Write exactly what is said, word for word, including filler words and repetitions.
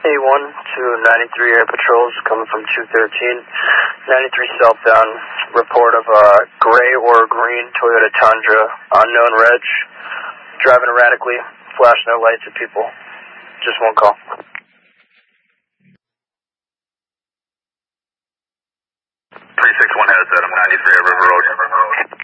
A one to ninety-three Air Patrols coming from two thirteen. ninety-three southbound, report of a gray or green Toyota Tundra, unknown reg, driving erratically, flashing no lights at people. Just one call. three six one has that. I'm ninety-three River Road.